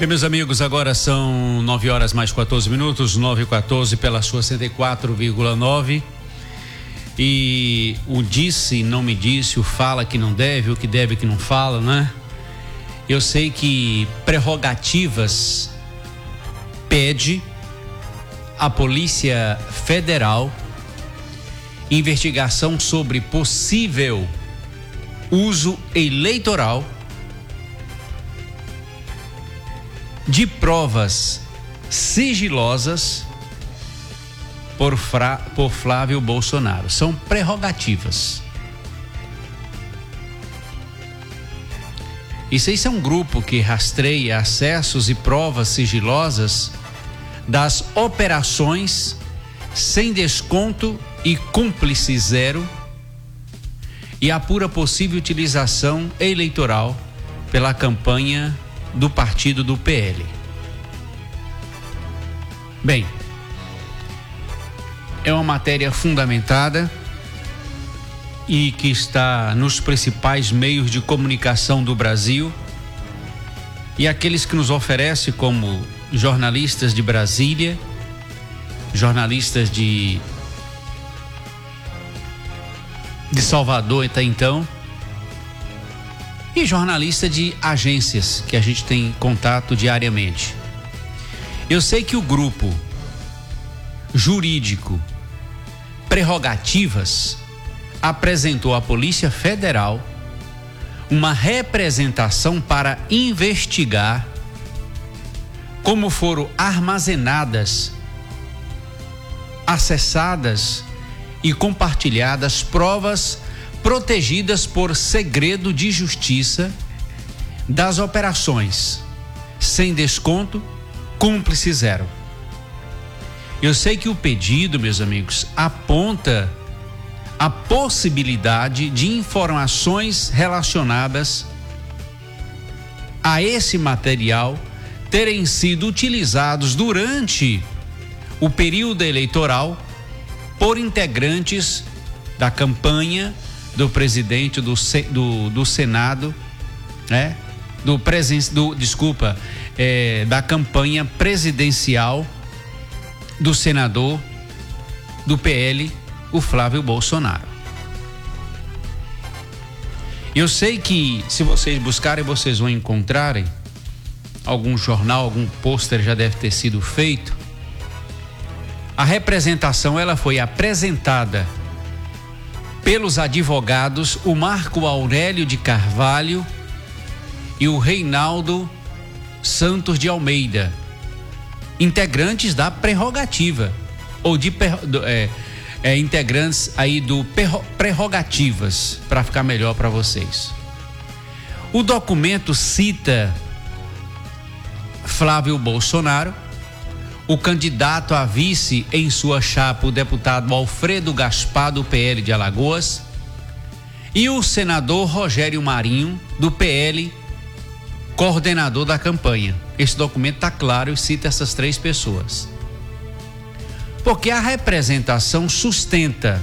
Bem, meus amigos, agora são 9 horas mais 14 minutos, 9h14 pela sua 104,9. E o disse, não me disse, o fala que não deve, o que deve que não fala, né? Eu sei que prerrogativas pede a Polícia Federal investigação sobre possível uso eleitoral de provas sigilosas por Flávio Bolsonaro. São prerrogativas. Isso aí é um grupo que rastreia acessos e provas sigilosas das operações sem desconto e cúmplice zero e apura possível utilização eleitoral pela campanha do partido do PL. Bem, é uma matéria fundamentada e que está nos principais meios de comunicação do Brasil, e aqueles que nos oferecem como jornalistas de Brasília, jornalistas de Salvador até então, e jornalista de agências que a gente tem contato diariamente. Eu sei que o grupo jurídico Prerrogativas apresentou à Polícia Federal uma representação para investigar como foram armazenadas, acessadas e compartilhadas provas protegidas por segredo de justiça das operações sem desconto, cúmplice zero. Eu sei que o pedido, meus amigos, aponta a possibilidade de informações relacionadas a esse material terem sido utilizados durante o período eleitoral por integrantes da campanha do presidente do Senado, né? Da campanha presidencial do senador do PL, o Flávio Bolsonaro. Eu sei que se vocês buscarem, vocês vão encontrarem algum jornal, algum pôster já deve ter sido feito. A representação, ela foi apresentada pelos advogados, o Marco Aurélio de Carvalho e o Reinaldo Santos de Almeida, integrantes da prerrogativa, ou integrantes aí do prerrogativas, para ficar melhor para vocês. O documento cita Flávio Bolsonaro, o candidato a vice em sua chapa, o deputado Alfredo Gaspar, do PL de Alagoas, e o senador Rogério Marinho, do PL, coordenador da campanha. Esse documento está claro e cita essas três pessoas. Porque a representação sustenta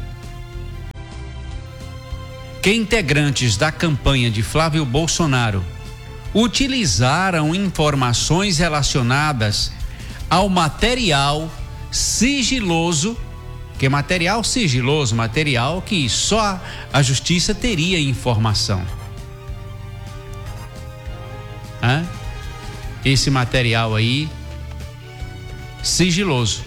que integrantes da campanha de Flávio Bolsonaro utilizaram informações relacionadas ao material sigiloso, que é material sigiloso, material que só a justiça teria informação. Esse material aí sigiloso.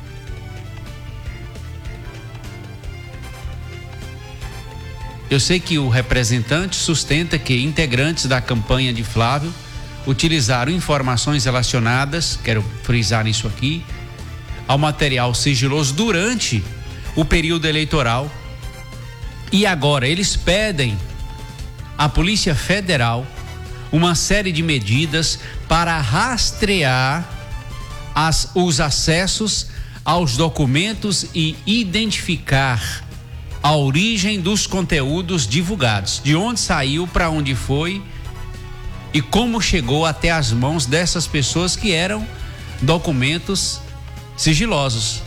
Eu sei que o representante sustenta que integrantes da campanha de Flávio utilizaram informações relacionadas, quero frisar isso aqui, ao material sigiloso durante o período eleitoral. E agora eles pedem à Polícia Federal uma série de medidas para rastrear os acessos aos documentos e identificar a origem dos conteúdos divulgados, de onde saiu, para onde foi e como chegou até as mãos dessas pessoas que eram documentos sigilosos.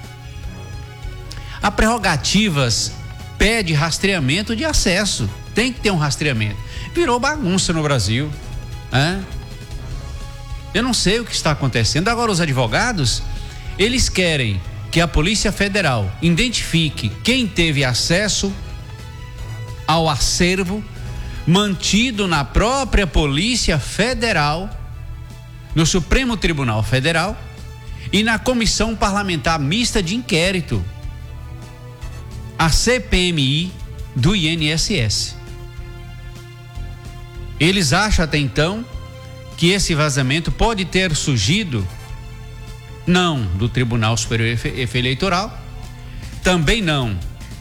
A Prerrogativas pede rastreamento de acesso, tem que ter um rastreamento. Virou bagunça no Brasil, Eu não sei o que está acontecendo. Agora, os advogados, eles querem que a Polícia Federal identifique quem teve acesso ao acervo mantido na própria Polícia Federal, no Supremo Tribunal Federal e na Comissão Parlamentar Mista de Inquérito, a CPMI do INSS. Eles acham até então que esse vazamento pode ter surgido não do Tribunal Superior Eleitoral, também não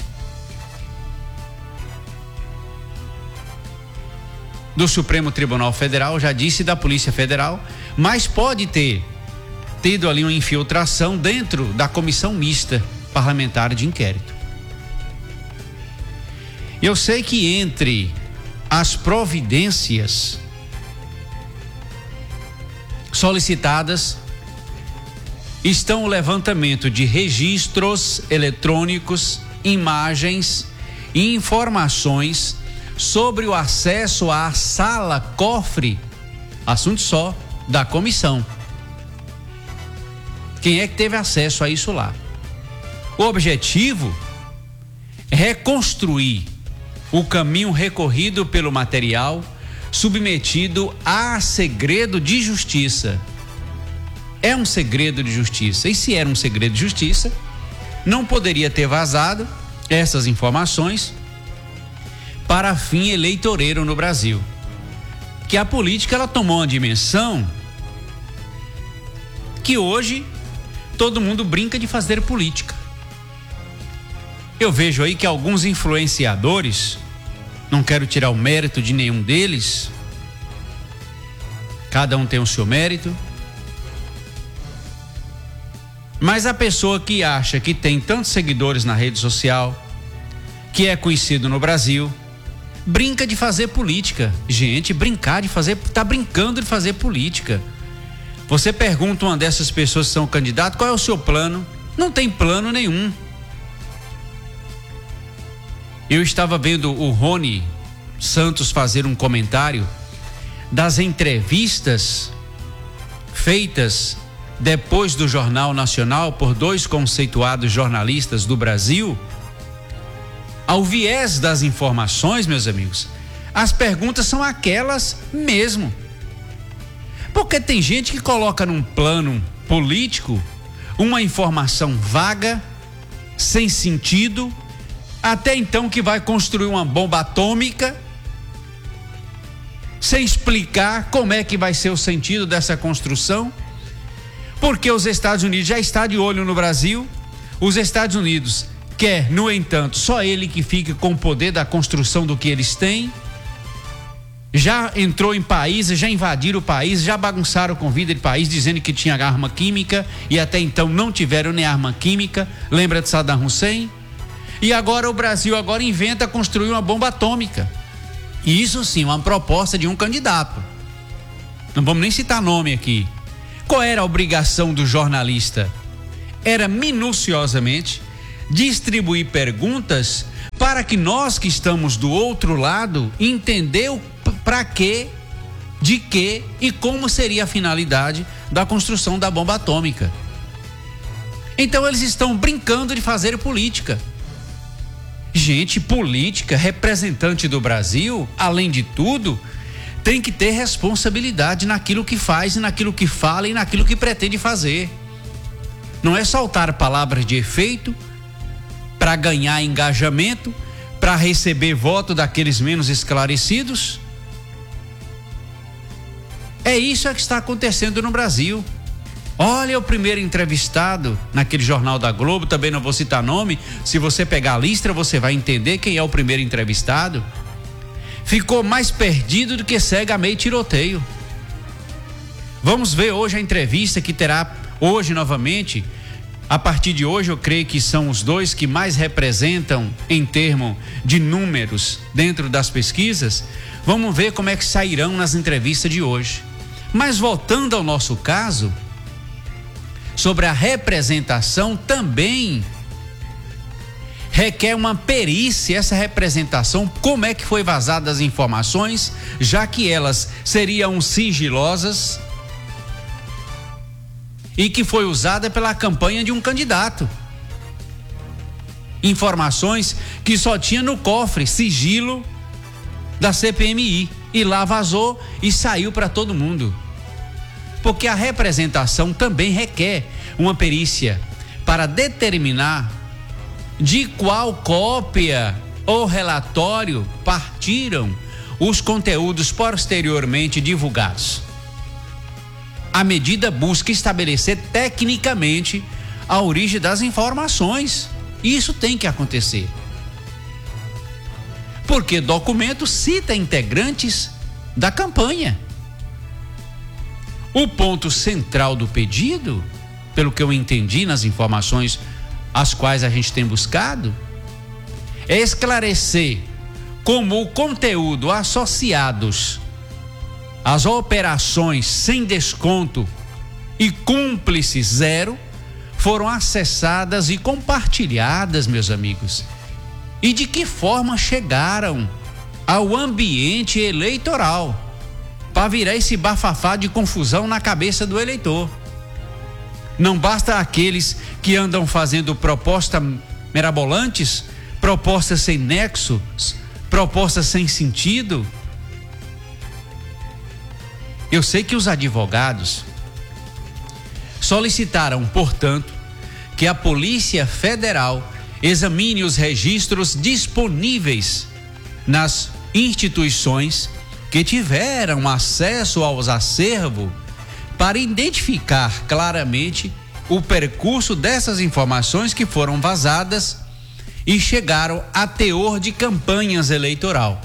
do Supremo Tribunal Federal, já disse, da Polícia Federal, mas pode ter tido ali uma infiltração dentro da Comissão Mista Parlamentar de Inquérito. Eu sei que entre as providências solicitadas estão o levantamento de registros eletrônicos, imagens e informações sobre o acesso à sala cofre, assunto só, da comissão. Quem é que teve acesso a isso lá? O objetivo é reconstruir o caminho recorrido pelo material submetido a segredo de justiça. É um segredo de justiça. E se era um segredo de justiça, não poderia ter vazado essas informações para fim eleitoreiro no Brasil. Que a política, ela tomou uma dimensão que hoje todo mundo brinca de fazer política. Eu vejo aí que alguns influenciadores, não quero tirar o mérito de nenhum deles, cada um tem o seu mérito, mas a pessoa que acha que tem tantos seguidores na rede social, que é conhecido no Brasil, brinca de fazer política. Gente, tá brincando de fazer política. Você pergunta uma dessas pessoas que são candidatos, qual é o seu plano? Não tem plano nenhum. Eu estava vendo o Rony Santos fazer um comentário das entrevistas feitas depois do Jornal Nacional por dois conceituados jornalistas do Brasil. Ao viés das informações, meus amigos, as perguntas são aquelas mesmo. Porque tem gente que coloca num plano político uma informação vaga, sem sentido, até então que vai construir uma bomba atômica, sem explicar como é que vai ser o sentido dessa construção, porque os Estados Unidos já está de olho no Brasil. Os Estados Unidos quer, no entanto, só ele que fique com o poder da construção do que eles têm. Já entrou em países, já invadiram o país, já bagunçaram com vida de país, dizendo que tinha arma química e até então não tiveram nem arma química. Lembra de Saddam Hussein? E agora o Brasil inventa construir uma bomba atômica. E isso sim, uma proposta de um candidato. Não vamos nem citar nome aqui. Qual era a obrigação do jornalista? Era minuciosamente distribuir perguntas para que nós que estamos do outro lado entender para quê, de quê e como seria a finalidade da construção da bomba atômica. Então eles estão brincando de fazer política. Gente, política, representante do Brasil, além de tudo, tem que ter responsabilidade naquilo que faz, e naquilo que fala e naquilo que pretende fazer. Não é soltar palavras de efeito para ganhar engajamento, para receber voto daqueles menos esclarecidos. É isso que está acontecendo no Brasil. Olha o primeiro entrevistado naquele jornal da Globo, também não vou citar nome. Se você pegar a lista, você vai entender quem é o primeiro entrevistado. Ficou mais perdido do que cego a meio tiroteio. Vamos ver hoje a entrevista que terá hoje novamente. A partir de hoje, eu creio que são os dois que mais representam em termos de números dentro das pesquisas. Vamos ver como é que sairão nas entrevistas de hoje. Mas voltando ao nosso caso, sobre a representação, também requer uma perícia essa representação, como é que foi vazada as informações, já que elas seriam sigilosas, e que foi usada pela campanha de um candidato. Informações que só tinha no cofre, sigilo da CPMI, e lá vazou e saiu para todo mundo. Porque a representação também requer uma perícia para determinar de qual cópia ou relatório partiram os conteúdos posteriormente divulgados. A medida busca estabelecer tecnicamente a origem das informações. Isso tem que acontecer. Porque documento cita integrantes da campanha. O ponto central do pedido, pelo que eu entendi nas informações as quais a gente tem buscado, é esclarecer como o conteúdo associados às operações sem desconto e cúmplice zero foram acessadas e compartilhadas, meus amigos. E de que forma chegaram ao ambiente eleitoral para virar esse bafafá de confusão na cabeça do eleitor. Não basta aqueles que andam fazendo propostas mirabolantes, propostas sem nexo, propostas sem sentido. Eu sei que os advogados solicitaram, portanto, que a Polícia Federal examine os registros disponíveis nas instituições que tiveram acesso aos acervos para identificar claramente o percurso dessas informações que foram vazadas e chegaram a teor de campanhas eleitoral.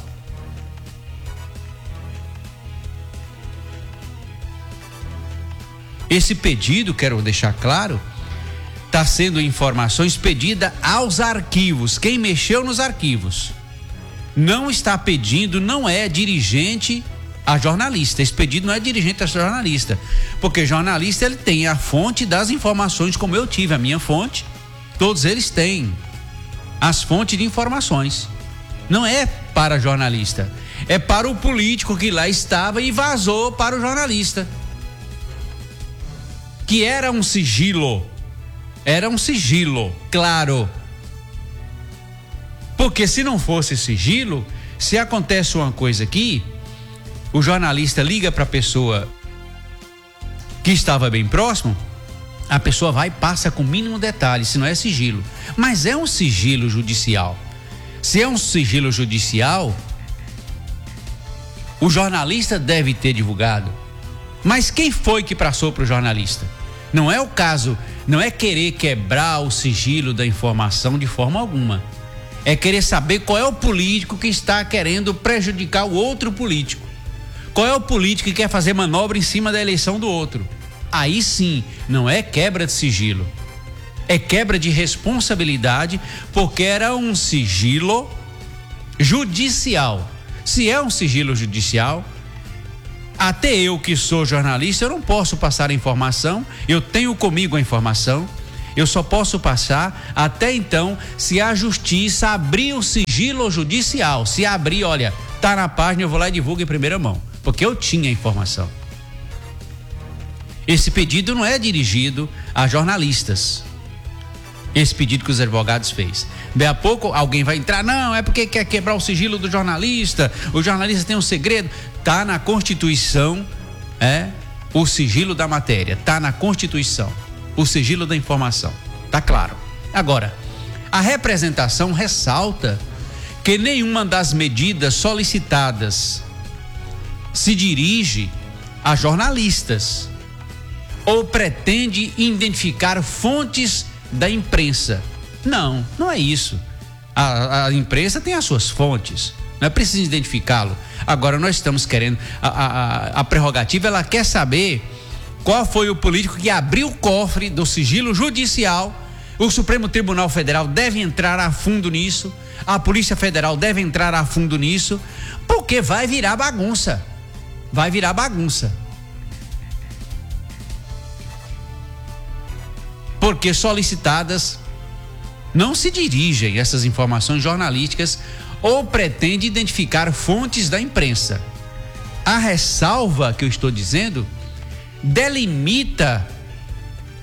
Esse pedido, quero deixar claro, está sendo informações pedidas aos arquivos. Quem mexeu nos arquivos não está pedindo, não é dirigente a jornalista. Esse pedido não é dirigente a jornalista, porque jornalista ele tem a fonte das informações, como eu tive a minha fonte. Todos eles têm as fontes de informações. Não é para jornalista, é para o político que lá estava e vazou para o jornalista, que era um sigilo. Era um sigilo, claro. Porque se não fosse sigilo, se acontece uma coisa aqui, o jornalista liga para a pessoa que estava bem próximo, a pessoa vai e passa com o mínimo detalhe, se não é sigilo. Mas é um sigilo judicial. Se é um sigilo judicial, o jornalista deve ter divulgado. Mas quem foi que passou para o jornalista? Não é o caso, não é querer quebrar o sigilo da informação de forma alguma. É querer saber qual é o político que está querendo prejudicar o outro político. Qual é o político que quer fazer manobra em cima da eleição do outro. Aí sim, não é quebra de sigilo. É quebra de responsabilidade, porque era um sigilo judicial. Se é um sigilo judicial, até eu que sou jornalista, eu não posso passar a informação, eu tenho comigo a informação, eu só posso passar até então se a justiça abrir o sigilo judicial. Se abrir, olha, tá na página, eu vou lá e divulgo em primeira mão, porque eu tinha a informação. Esse pedido não é dirigido a jornalistas. Esse pedido que os advogados fez. Daí a pouco alguém vai entrar, não, é porque quer quebrar o sigilo do jornalista, o jornalista tem um segredo. Tá na Constituição, o sigilo da matéria, tá na Constituição, o sigilo da informação, tá claro. Agora, a representação ressalta que nenhuma das medidas solicitadas se dirige a jornalistas ou pretende identificar fontes da imprensa. Não, não é isso. A imprensa tem as suas fontes, não é preciso identificá-lo. Agora nós estamos querendo, a prerrogativa, ela quer saber qual foi o político que abriu o cofre do sigilo judicial. O Supremo Tribunal Federal deve entrar a fundo nisso, a Polícia Federal deve entrar a fundo nisso, porque vai virar bagunça. Vai virar bagunça. Porque solicitadas não se dirigem essas informações jornalísticas ou pretende identificar fontes da imprensa. A ressalva que eu estou dizendo delimita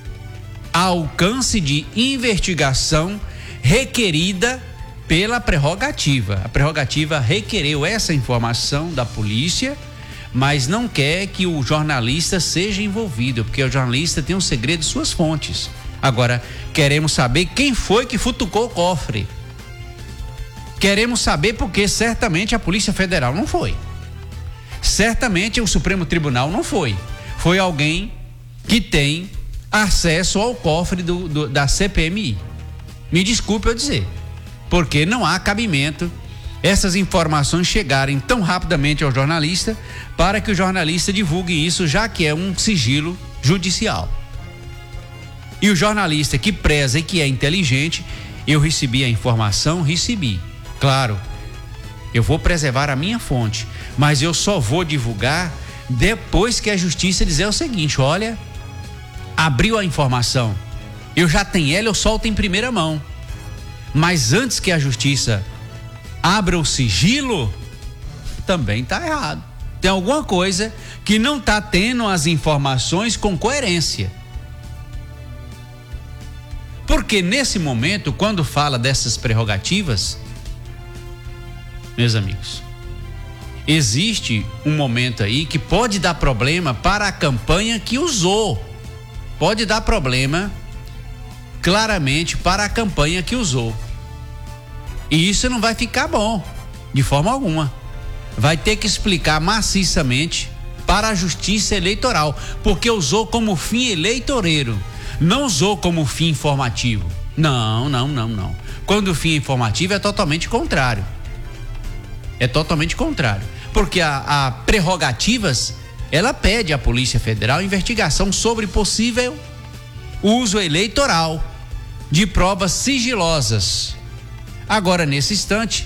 alcance de investigação requerida pela prerrogativa. A prerrogativa requereu essa informação da polícia, mas não quer que o jornalista seja envolvido, porque o jornalista tem um segredo de suas fontes. Agora, queremos saber quem foi que futucou o cofre. Queremos saber porque certamente a Polícia Federal não foi. Certamente o Supremo Tribunal não foi. Foi alguém que tem acesso ao cofre da CPMI. Me desculpe eu dizer, porque não há cabimento essas informações chegarem tão rapidamente ao jornalista para que o jornalista divulgue isso, já que é um sigilo judicial. E o jornalista que preza e que é inteligente, eu recebi a informação, Claro, eu vou preservar a minha fonte, mas eu só vou divulgar depois que a justiça dizer o seguinte: olha, abriu a informação, eu já tenho ela, eu solto em primeira mão. Mas antes que a justiça abra o sigilo, também está errado. Tem alguma coisa que não está tendo as informações com coerência. Porque nesse momento, quando fala dessas prerrogativas, meus amigos, existe um momento aí que pode dar problema para a campanha que usou. Pode dar problema claramente para a campanha que usou. E isso não vai ficar bom, de forma alguma. Vai ter que explicar maciçamente para a Justiça Eleitoral, porque usou como fim eleitoreiro, não usou como fim informativo. Não. Quando o fim é informativo é totalmente contrário. É totalmente contrário. Porque a prerrogativas, ela pede à Polícia Federal investigação sobre possível uso eleitoral de provas sigilosas. Agora, nesse instante,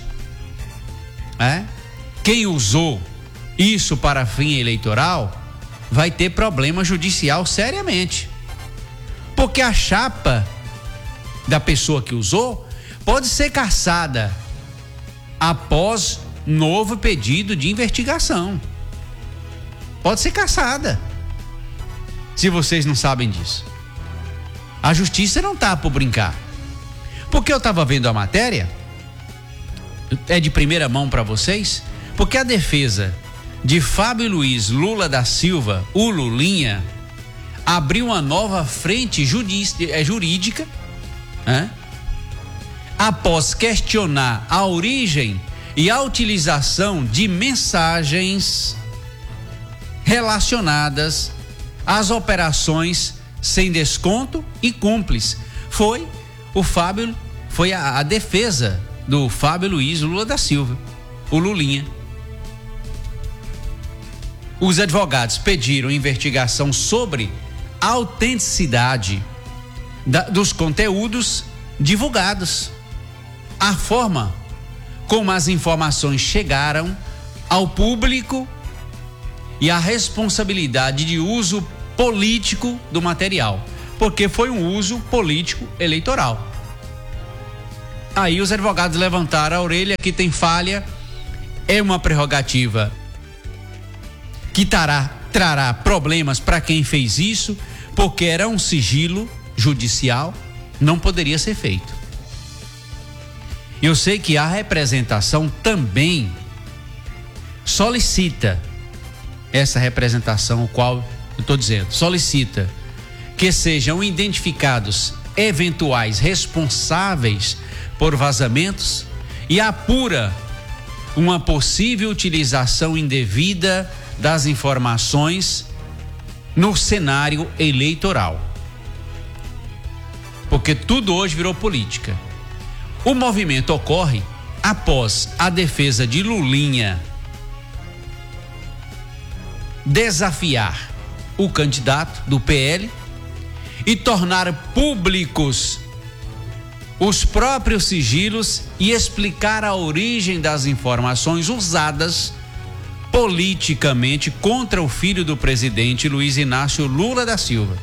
quem usou isso para fim eleitoral vai ter problema judicial seriamente. Porque a chapa da pessoa que usou pode ser cassada após novo pedido de investigação. Pode ser cassada. Se vocês não sabem disso. A justiça não tá por brincar. Porque eu estava vendo a matéria, é de primeira mão para vocês, porque a defesa de Fábio Luiz Lula da Silva, o Lulinha, abriu uma nova frente jurídica, após questionar a origem e a utilização de mensagens relacionadas às operações sem desconto e cúmplice. Foi a defesa do Fábio Luiz Lula da Silva, o Lulinha. Os advogados pediram investigação sobre a autenticidade dos conteúdos divulgados, a forma como as informações chegaram ao público e a responsabilidade de uso político do material, porque foi um uso político eleitoral. Aí os advogados levantaram a orelha, que tem falha, é uma prerrogativa que trará problemas para quem fez isso, porque era um sigilo judicial, não poderia ser feito. Eu sei que a representação também solicita, essa representação, o qual eu estou dizendo, solicita que sejam identificados eventuais responsáveis por vazamentos e apura uma possível utilização indevida das informações no cenário eleitoral. Porque tudo hoje virou política. O movimento ocorre após a defesa de Lulinha desafiar o candidato do PL e tornar públicos os próprios sigilos e explicar a origem das informações usadas politicamente contra o filho do presidente Luiz Inácio Lula da Silva.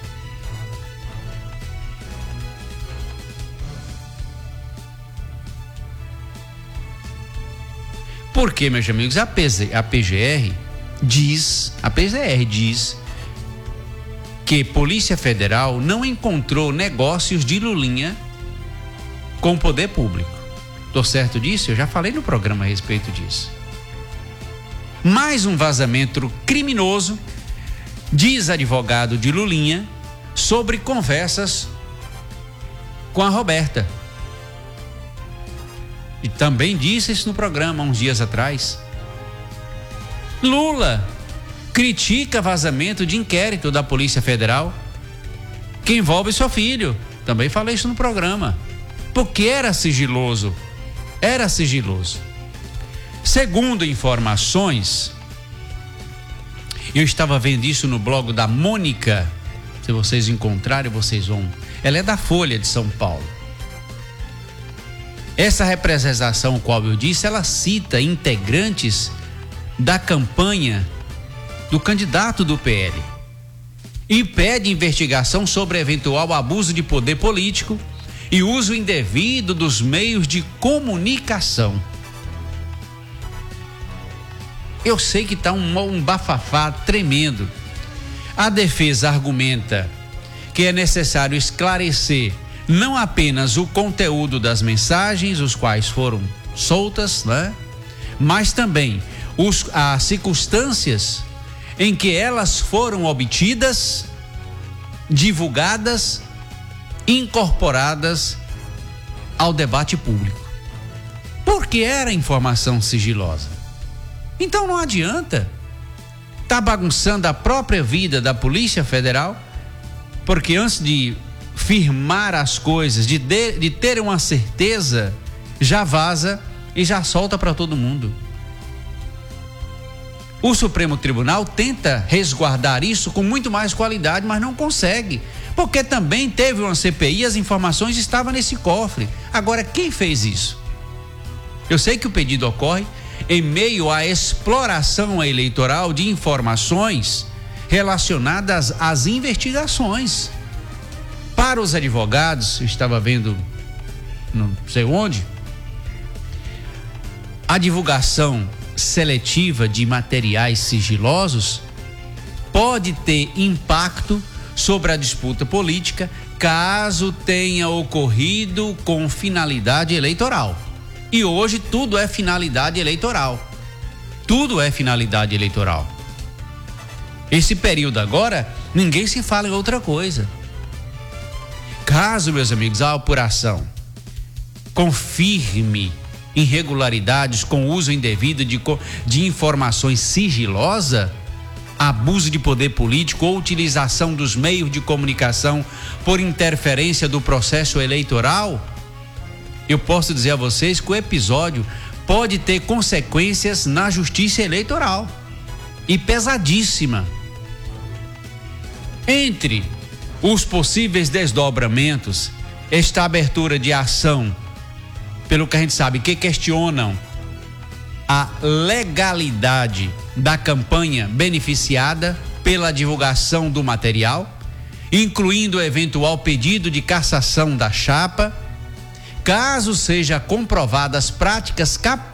Porque, meus amigos, a PGR diz que Polícia Federal não encontrou negócios de Lulinha com o poder público. Tô certo disso? Eu já falei no programa a respeito disso. Mais um vazamento criminoso, diz advogado de Lulinha, sobre conversas com a Roberta. E também disse isso no programa há uns dias atrás. Lula critica vazamento de inquérito da Polícia Federal que envolve seu filho. Também falei isso no programa. Porque era sigiloso. Era sigiloso. Segundo informações, eu estava vendo isso no blog da Mônica. Se vocês encontrarem, vocês vão. Ela é da Folha de São Paulo. Essa representação, qual eu disse, ela cita integrantes da campanha do candidato do PL e pede investigação sobre eventual abuso de poder político e uso indevido dos meios de comunicação. Eu sei que está um bafafá tremendo. A defesa argumenta que é necessário esclarecer não apenas o conteúdo das mensagens, os quais foram soltas, né? Mas também as circunstâncias em que elas foram obtidas, divulgadas, incorporadas ao debate público. Porque era informação sigilosa. Então não adianta estar bagunçando a própria vida da Polícia Federal, porque antes de firmar as coisas, de ter uma certeza, já vaza e já solta para todo mundo. O Supremo Tribunal tenta resguardar isso com muito mais qualidade, mas não consegue, porque também teve uma CPI e as informações estavam nesse cofre. Agora, quem fez isso? Eu sei que o pedido ocorre em meio à exploração eleitoral de informações relacionadas às investigações. Para os advogados, eu estava vendo não sei onde, a divulgação seletiva de materiais sigilosos pode ter impacto sobre a disputa política caso tenha ocorrido com finalidade eleitoral. E hoje tudo é finalidade eleitoral. Tudo é finalidade eleitoral. Esse período agora, ninguém se fala em outra coisa. Caso, meus amigos, a apuração confirme irregularidades com uso indevido de informações sigilosas, abuso de poder político ou utilização dos meios de comunicação por interferência do processo eleitoral, eu posso dizer a vocês que o episódio pode ter consequências na justiça eleitoral e pesadíssima. Entre os possíveis desdobramentos, esta abertura de ação, pelo que a gente sabe, que questionam a legalidade da campanha beneficiada pela divulgação do material, incluindo o eventual pedido de cassação da chapa, caso seja comprovadas práticas